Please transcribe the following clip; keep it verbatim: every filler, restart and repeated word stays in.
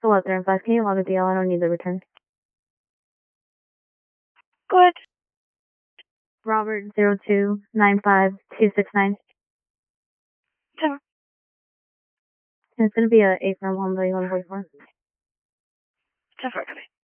to Lester and five. Can you log a D L? I don't need the return. Go ahead. Robert zero two nine five two six nine. Ten. It's gonna be a eight from one, but you want to wait for it. Ten for copy.